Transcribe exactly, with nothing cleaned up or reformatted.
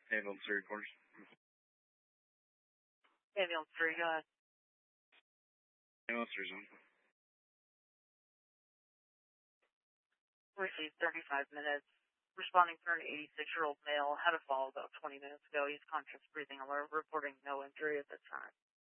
Ambulance three, of course. Ambulance three, go ahead. Ambulance three, zone. Received thirty-five minutes. Responding for an eighty-six-year-old male. Had a fall about twenty minutes ago. He's conscious, breathing alert, reporting no injury at this time.